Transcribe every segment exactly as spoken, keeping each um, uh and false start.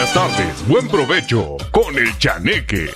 Buenas tardes, buen provecho con el Chaneque.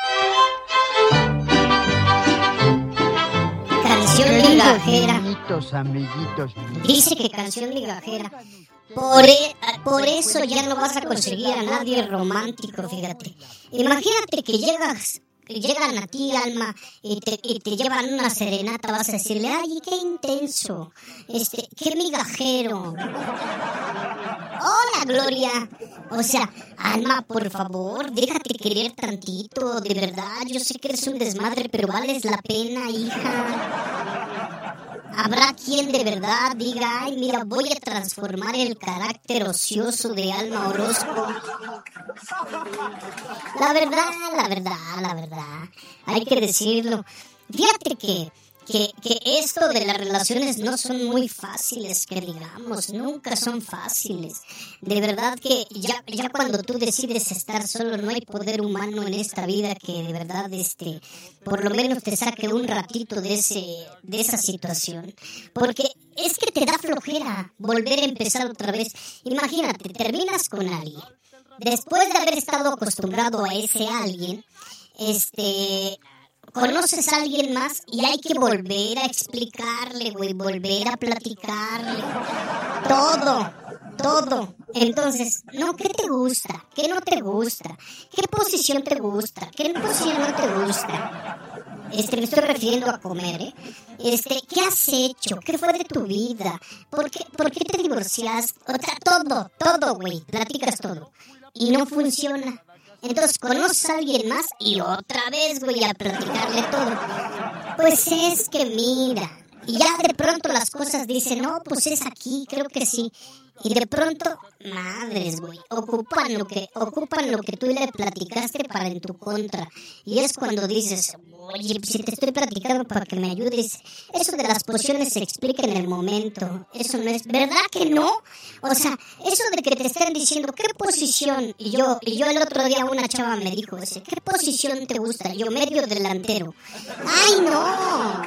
Canción ligajera. Amiguitos, amiguitos. Dice que canción ligajera. Por, e- por eso ya no vas a conseguir a nadie romántico, fíjate. Imagínate que llegas, llegan a ti, Alma, y te, y te llevan una serenata, vas a decirle, ay, qué intenso, este, qué migajero. Hola, Gloria. O sea, Alma, por favor, déjate querer tantito, de verdad. Yo sé que eres un desmadre, pero vales la pena, hija. Habrá quien de verdad diga, ay, mira, voy a transformar el carácter ocioso de Alma Orozco. La verdad, la verdad, la verdad, hay que decirlo. Fíjate que, que, que esto de las relaciones no son muy fáciles, que digamos, nunca son fáciles. De verdad que ya, ya cuando tú decides estar solo, no hay poder humano en esta vida que de verdad, este, por lo menos te saque un ratito de ese, de esa situación. Porque es que te da flojera volver a empezar otra vez. Imagínate, terminas con alguien. Después de haber estado acostumbrado a ese alguien, este... conoces a alguien más y hay que volver a explicarle, güey, volver a platicarle. Todo, todo. Entonces, no, ¿qué te gusta? ¿Qué no te gusta? ¿Qué posición te gusta? ¿Qué posición no te gusta? Este, me estoy refiriendo a comer, ¿eh? Este, ¿qué has hecho? ¿Qué fue de tu vida? ¿Por qué, por qué te divorciaste? O sea, todo, todo, güey, platicas todo. Y no funciona. Entonces conoces a alguien más y otra vez voy a platicarle todo. Pues es que mira, y ya de pronto las cosas dicen, no, pues es aquí, creo que sí. Y de pronto, madres, güey, ocupan lo que, ocupan lo que tú le platicaste para en tu contra. Y es cuando dices, oye, si te estoy platicando para que me ayudes. Eso de las pociones se explica en el momento. Eso no es, ¿verdad que no? O sea, eso de que te estén diciendo, ¿qué posición? Y yo, y yo el otro día una chava me dijo, ese, ¿qué posición te gusta? Yo, medio delantero. ¡Ay, no!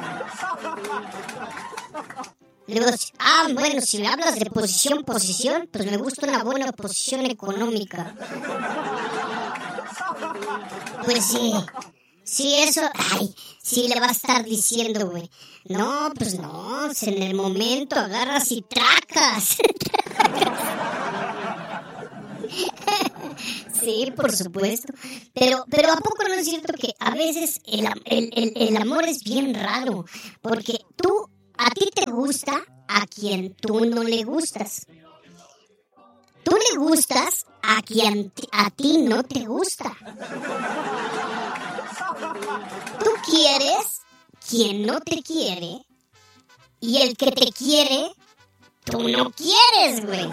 Le digo, ah, bueno, si me hablas de posición, posición, pues me gusta una buena posición económica. Pues sí, sí, eso, ay, sí le va a estar diciendo, güey. No, pues no, en el momento agarras y tracas. Sí, por supuesto. Pero, pero ¿a poco no es cierto que a veces el, el, el, el amor es bien raro? Porque tú, a ti te gusta a quien tú no le gustas. Tú le gustas a quien a ti no te gusta. Tú quieres quien no te quiere y el que te quiere, tú no quieres, güey.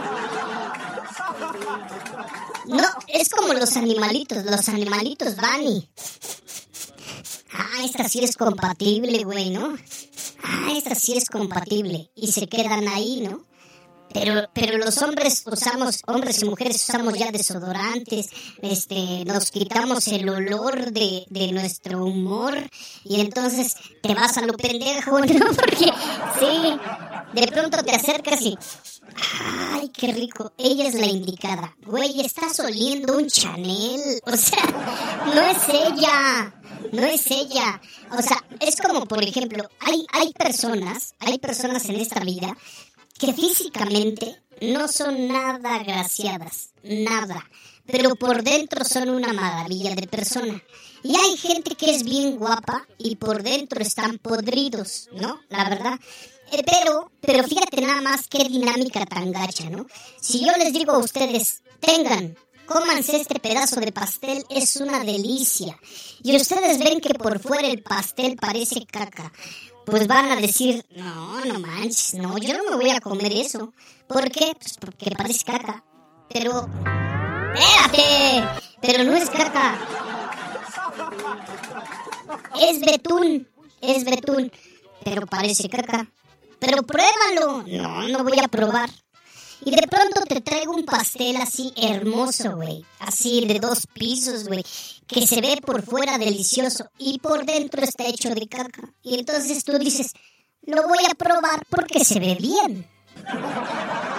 No, es como los animalitos, los animalitos van y... Ah, esta sí es compatible, güey, ¿no? Ah, esta sí es compatible. Y se quedan ahí, ¿no? Pero, pero los hombres usamos, hombres y mujeres usamos ya desodorantes, este, nos quitamos el olor de, de nuestro humor y entonces te vas a lo pendejo, ¿no? Porque, sí, de pronto te acercas y... Ay, qué rico, ella es la indicada. Güey, estás oliendo un Chanel. O sea, no es ella. No es ella. O sea, es como, por ejemplo, hay, hay personas, hay personas en esta vida que físicamente no son nada agraciadas, nada. Pero por dentro son una maravilla de persona. Y hay gente que es bien guapa y por dentro están podridos, ¿no? La verdad. Eh, pero, pero fíjate nada más qué dinámica tan gacha, ¿no? Si yo les digo a ustedes, tengan, cómanse este pedazo de pastel, es una delicia. Y ustedes ven que por fuera el pastel parece caca. Pues van a decir, no, no manches, no, yo no me voy a comer eso. ¿Por qué? Pues porque parece caca. Pero, espérate, pero no es caca. Es betún, es betún, pero parece caca. Pero pruébalo. No, no voy a probar. Y de pronto te traigo un pastel así hermoso, güey. Así de dos pisos, güey. Que se ve por fuera delicioso. Y por dentro está hecho de caca. Y entonces tú dices, lo voy a probar porque se ve bien.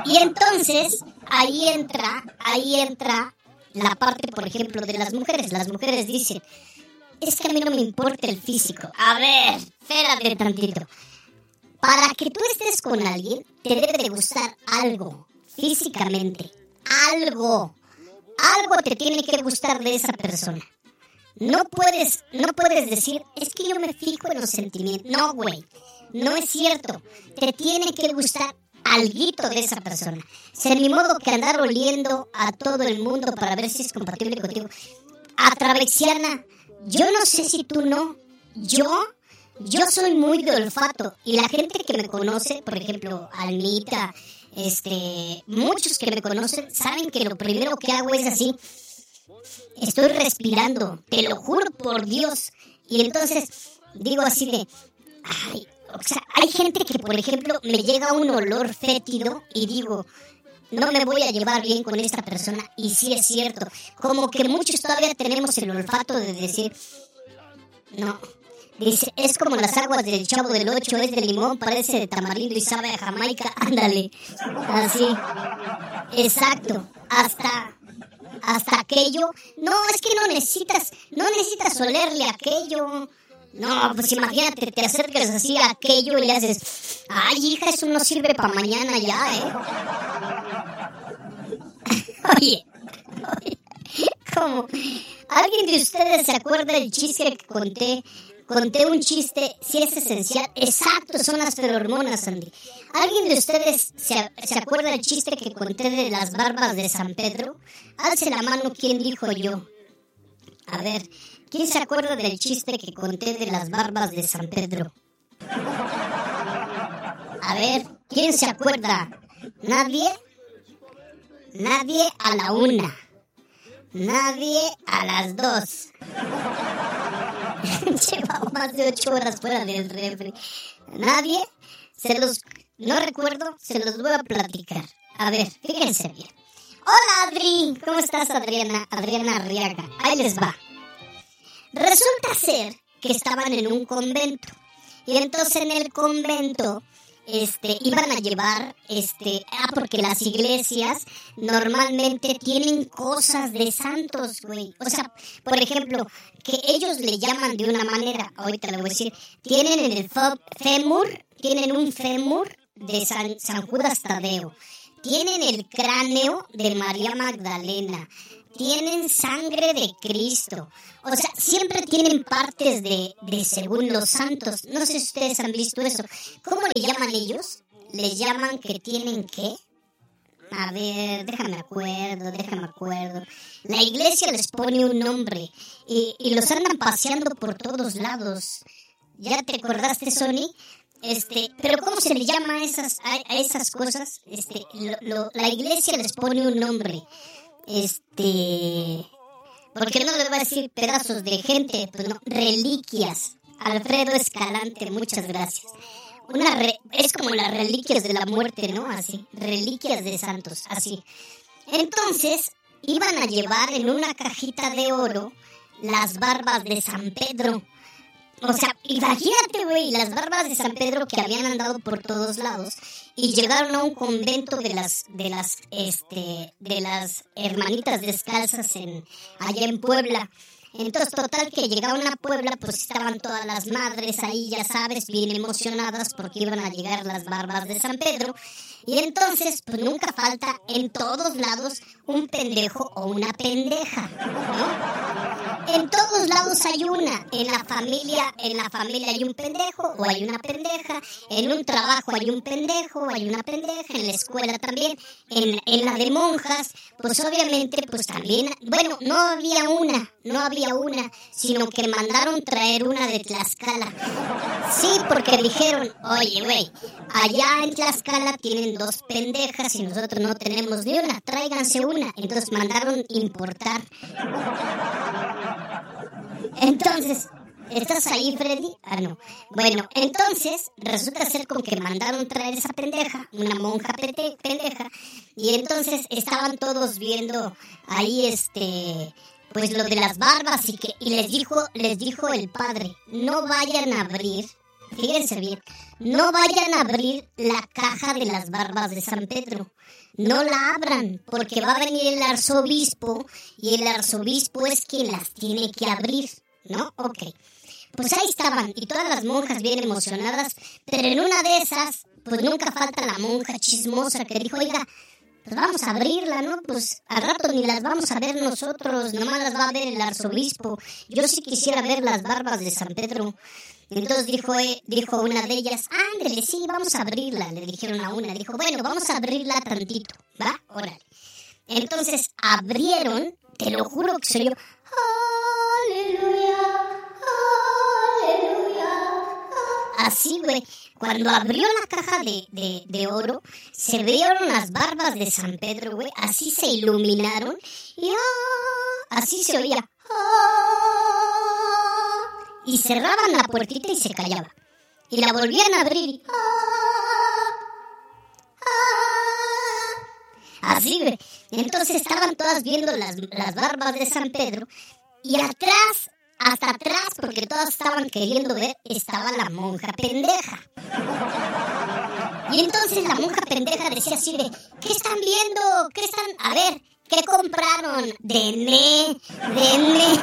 Y entonces, ahí entra, ahí entra la parte, por ejemplo, de las mujeres. Las mujeres dicen, es que a mí no me importa el físico. A ver, espérate tantito. Para que tú estés con alguien, te debe de gustar algo, físicamente. Algo. Algo te tiene que gustar de esa persona. No puedes, no puedes decir, es que yo me fijo en los sentimientos. No, güey, no es cierto. Te tiene que gustar alguito de esa persona. O sea, ni modo que andar oliendo a todo el mundo para ver si es compatible contigo. Atravexiana, yo no sé si tú no. Yo, yo soy muy de olfato. Y la gente que me conoce, por ejemplo, Almita, este, muchos que me conocen, saben que lo primero que hago es así. Estoy respirando, te lo juro por Dios. Y entonces digo así de, ay, o sea, hay gente que, por ejemplo, me llega un olor fétido y digo, no me voy a llevar bien con esta persona. Y sí es cierto, como que muchos todavía tenemos el olfato de decir, no. Dice, es como las aguas del Chavo del Ocho, es de limón, parece de tamarindo y sabe a Jamaica. Ándale, así, exacto, hasta... Hasta aquello, no, es que no necesitas, no necesitas olerle aquello. No, pues imagínate, te acercas así a aquello y le haces, ay, hija, eso no sirve para mañana ya, ¿eh? Oye, oye, ¿cómo? ¿Alguien de ustedes se acuerda del chiste que conté? Conté un chiste, si es esencial. Exacto, son las ferormonas, Andy. ¿Alguien de ustedes se, se acuerda del chiste que conté de las barbas de San Pedro? Alce la mano, ¿quién dijo yo? A ver, ¿quién se acuerda del chiste que conté de las barbas de San Pedro? A ver, ¿quién se acuerda? ¿Nadie? Nadie a la una. Nadie a las dos. Llevaba más de ocho horas fuera del refri. Nadie, se los, no recuerdo, se los voy a platicar. A ver, fíjense bien. Hola Adri, ¿cómo estás Adriana? Adriana Arriaga, ahí les va. Resulta ser que estaban en un convento. Y entonces en el convento... Este, iban a llevar, este, ah, porque las iglesias normalmente tienen cosas de santos, güey. O sea, por ejemplo, que ellos le llaman de una manera, ahorita le voy a decir, tienen en el fémur, tienen un fémur de San, San Judas Tadeo, tienen el cráneo de María Magdalena, tienen sangre de Cristo. O sea, siempre tienen partes de, de según los santos. No sé si ustedes han visto eso. ¿Cómo le llaman ellos? Les llaman que tienen ¿qué? A ver, déjame acuerdo, déjame acuerdo. La iglesia les pone un nombre y, y los andan paseando por todos lados. ¿Ya te acordaste, Sony? Este, pero ¿cómo se le llama a esas, a, a esas cosas? Este, lo, lo, la iglesia les pone un nombre. Este, porque no les voy a decir pedazos de gente, pues no, reliquias. Alfredo Escalante, muchas gracias. Una re, es como las reliquias de la muerte, ¿no? Así, reliquias de santos, así. Entonces, iban a llevar en una cajita de oro las barbas de San Pedro. O sea, imagínate, güey, las barbas de San Pedro que habían andado por todos lados y llegaron a un convento de las, de las, este, de las hermanitas descalzas en, allá en Puebla. Entonces, total, que llegaron a Puebla, pues estaban todas las madres ahí, ya sabes, bien emocionadas porque iban a llegar las barbas de San Pedro. Y entonces, pues nunca falta en todos lados un pendejo o una pendeja, ¿no? En todos lados hay una. En la familia, en la familia hay un pendejo o hay una pendeja. En un trabajo hay un pendejo o hay una pendeja. En la escuela también. En, en la de monjas, pues obviamente, pues también. Bueno, no había una, no había una, sino que mandaron traer una de Tlaxcala. Sí, porque dijeron, oye, güey, allá en Tlaxcala tienen dos pendejas y nosotros no tenemos ni una, tráiganse una. Entonces mandaron importar. Entonces, ¿estás ahí, Freddy? Ah, no. Bueno, entonces, resulta ser con que mandaron traer esa pendeja, una monja pete, pendeja, y entonces estaban todos viendo ahí, este, pues lo de las barbas y que, y les dijo, les dijo el padre, no vayan a abrir, fíjense bien, no vayan a abrir la caja de las barbas de San Pedro. No la abran, porque va a venir el arzobispo y el arzobispo es quien las tiene que abrir, ¿no? Ok. Pues ahí estaban, y todas las monjas bien emocionadas, pero en una de esas, pues nunca falta la monja chismosa que dijo, oiga, pues vamos a abrirla, ¿no? Pues al rato ni las vamos a ver nosotros, nomás las va a ver el arzobispo. Yo sí quisiera ver las barbas de San Pedro. Entonces dijo, eh, dijo una de ellas, ándale, sí, vamos a abrirla, le dijeron a una. Dijo, bueno, vamos a abrirla tantito, ¿va? Órale. Entonces abrieron, te lo juro que se oyó, aleluya, aleluya. Así, güey. Cuando abrió la caja de, de, de oro, se vieron las barbas de San Pedro, güey. Así se iluminaron y ah, así se oía. Ah, y cerraban la puertita y se callaba. Y la volvían a abrir y ah, ah, así, güey. Entonces estaban todas viendo las, las barbas de San Pedro y atrás... Hasta atrás, porque todas estaban queriendo ver, estaba la monja pendeja. Y entonces la monja pendeja decía así de, ¿qué están viendo? ¿Qué están? A ver, ¿qué compraron? Dené, dené.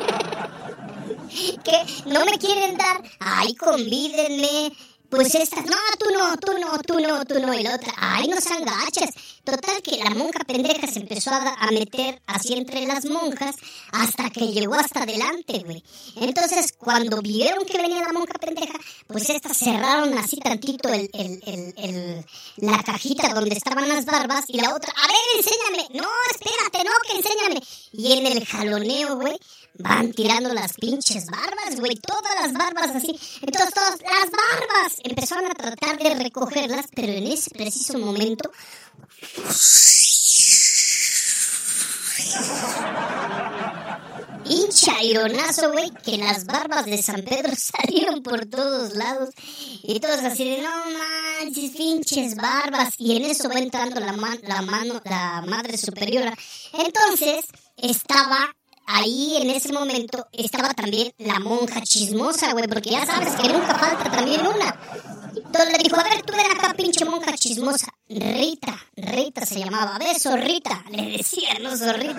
¿Qué? ¿No me quieren dar? Ay, convídenme. Pues esta, no, tú no, tú no, tú no, tú no, y la otra, ay, no sean gachas. Total que la monja pendeja se empezó a, a meter así entre las monjas hasta que llegó hasta adelante, güey. Entonces, cuando vieron que venía la monja pendeja, pues estas cerraron así tantito el, el, el, el, la cajita donde estaban las barbas y la otra, a ver, enséñame. No, espérate, no, que enséñame. Y en el jaloneo, güey, van tirando las pinches barbas, güey, todas las barbas así. Entonces, todas las barbas empezaron a tratar de recogerlas, pero en ese preciso momento... hincha ironazo, güey, que las barbas de San Pedro salieron por todos lados. Y todos así de, no manches, pinches barbas. Y en eso va entrando la, man, la mano, la madre superiora. Entonces, estaba... ahí en ese momento estaba también la monja chismosa, güey, porque ya sabes que nunca falta también una. Entonces le dijo, a ver, tú ven acá, pinche monja chismosa. Rita, Rita se llamaba, a ver, zorrita, le decía, no zorrita.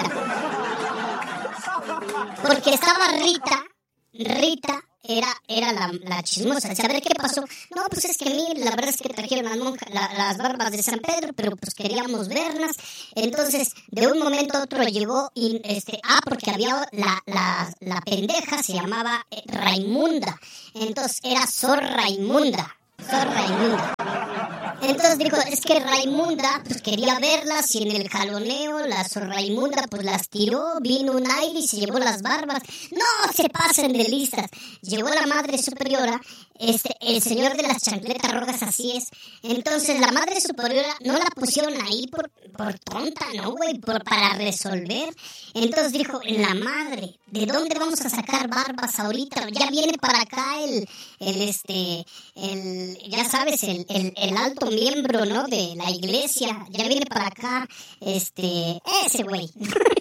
Porque estaba Rita, Rita era, era la, la chismosa. Decía, a ver, ¿qué pasó? No, pues es que a mí, la verdad es que trajeron las, monja, la, las barbas de San Pedro, pero pues queríamos verlas. Entonces, de un momento a otro llegó y, este, ah, porque había la, la, la pendeja, se llamaba eh, Raimunda. Entonces, era Sor Raimunda. Sor Raimunda. Entonces dijo, es que Raimunda pues quería verlas y en el jaloneo la Sor Raimunda pues las tiró, vino un aire y se llevó las barbas. No se pasen de listas. Llegó la madre superiora, este, el señor de las chancletas rojas, así es. Entonces la madre superiora no la pusieron ahí por, por tonta, ¿no, güey? Por, para resolver. Entonces dijo, la madre, ¿de dónde vamos a sacar barbas ahorita? Ya viene para acá el, el este, el, ya sabes, el, el, el alto miembro, ¿no? De la iglesia, ya viene para acá, este, ese güey.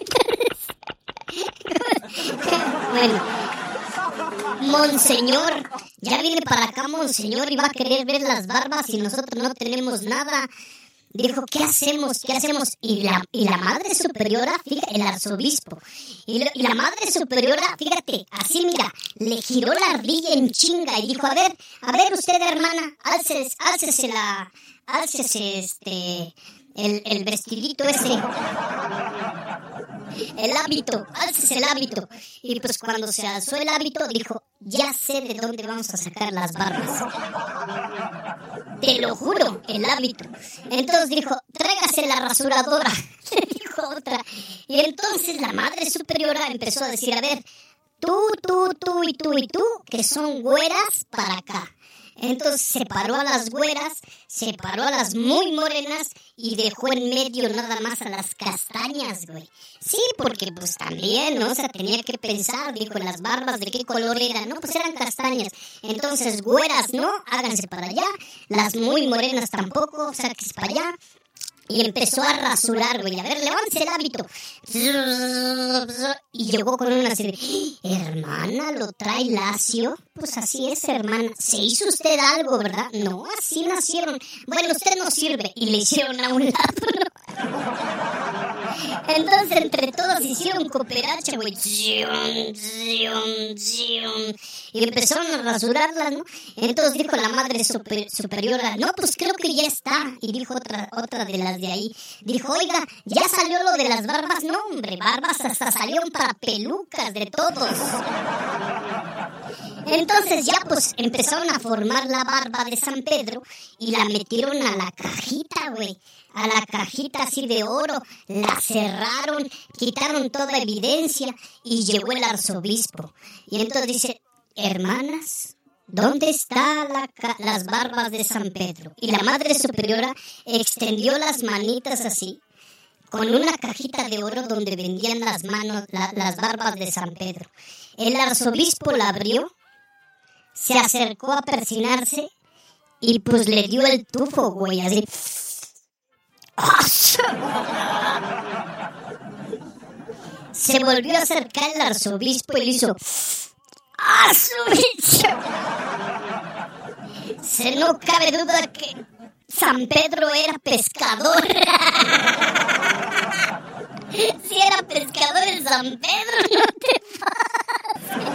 Bueno, Monseñor, ya viene para acá Monseñor y va a querer ver las barbas y nosotros no tenemos nada. Dijo, ¿qué hacemos? ¿Qué hacemos? Y la, y la madre superiora, fíjate, el arzobispo, y, lo, y la madre superiora, fíjate, así mira, le giró la ardilla en chinga y dijo, a ver, a ver usted, hermana, álcese, álcese la, álcese este, el, el vestidito ese, el hábito, álcese el hábito. Y pues cuando se alzó el hábito, dijo, ya sé de dónde vamos a sacar las barbas. Te lo juro, el hábito. Entonces dijo, tráigase la rasuradora. Le dijo otra. Y entonces la madre superiora empezó a decir, a ver, tú, tú, tú y tú y tú, que son güeras, para acá. Entonces separó a las güeras, separó a las muy morenas y dejó en medio nada más a las castañas, güey. Sí, porque pues también, ¿no? O sea, tenía que pensar, dijo, en las barbas de qué color eran, ¿no? Pues eran castañas. Entonces, güeras, ¿no? Háganse para allá. Las muy morenas tampoco, sáquense para allá. Y empezó a rasurar, güey. A ver, levante el hábito. Y llegó con una serie. Hermana, ¿lo trae lacio? Pues así es, hermana. Se hizo usted algo, ¿verdad? No, así nacieron. Bueno, usted no sirve. Y le hicieron a un lado, ¿no? Entonces, entre todos hicieron cooperacha, güey. Y empezaron a rasurarlas, ¿no? Entonces dijo la madre super, superiora, no, pues creo que ya está. Y dijo otra, otra de las de ahí, dijo, oiga, ya salió lo de las barbas. No, hombre, barbas hasta salieron para pelucas de todos. Entonces ya pues empezaron a formar la barba de San Pedro y la metieron a la cajita, güey. A la cajita así de oro, la cerraron, quitaron toda evidencia y llegó el arzobispo. Y entonces dice, hermanas, ¿dónde están la las barbas de San Pedro? Y la madre superiora extendió las manitas así, con una cajita de oro donde vendían las manos, la, las barbas de San Pedro. El arzobispo la abrió, se acercó a persinarse y pues le dio el tufo, güey, así. Se volvió a acercar el arzobispo y le hizo ¡ah, su bicho! Se no cabe duda que San Pedro era pescador. Si era pescador el San Pedro, no te pases.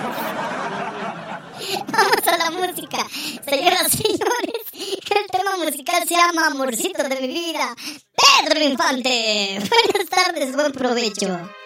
Vamos a la música, señoras y señores. El tema musical se llama Amorcito de mi vida, Pedro Infante. Buenas tardes, buen provecho.